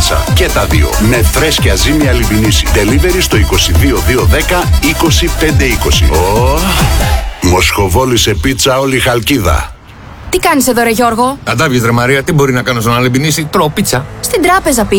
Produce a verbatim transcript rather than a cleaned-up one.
πίτσα. Και τα δύο. Με φρέσκια ζύμη αλιμπινίση. Delivery στο είκοσι δύο δύο δέκα είκοσι πέντε είκοσι. Oh, μοσχοβόλησε πίτσα όλη η Χαλκίδα. Τι κάνεις εδώ ρε Γιώργο? Αντάβιες ρε Μαρία, τι μπορεί να κάνω στον αλιμπινίση? Τρώω πίτσα. Στην τράπεζα